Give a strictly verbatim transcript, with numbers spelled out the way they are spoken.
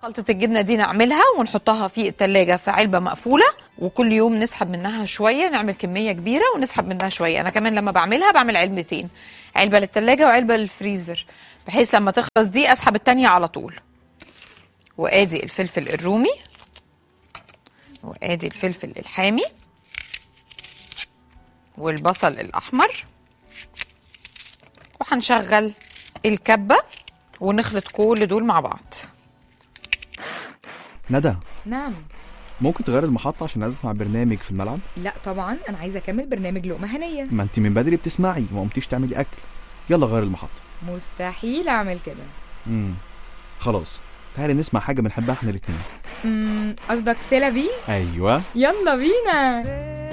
خلطة الجبنة دي نعملها ونحطها في التلاجة في علبة مقفولة، وكل يوم نسحب منها شوية، نعمل كمية كبيرة ونسحب منها شوية. أنا كمان لما بعملها بعمل علبتين، علبة للتلاجة وعلبة للفريزر، بحيث لما تخلص دي أسحب التانية على طول. وآدي الفلفل الرومي، وآدي الفلفل الحامي، والبصل الأحمر، وهنشغل الكبة ونخلط كل دول مع بعض. ندى. نعم. ممكن تغير المحطة عشان اسمع برنامج في الملعب؟ لا طبعا، انا عايزه اكمل برنامج لقمة هنية. ما انت من بدري بتسمعي وما قمتيش تعملي اكل. يلا غير المحطة. مستحيل اعمل كده. امم خلاص، تعالي نسمع حاجة بنحبها احنا الاتنين. امم قصدك سيلا بي؟ ايوه يلا بينا.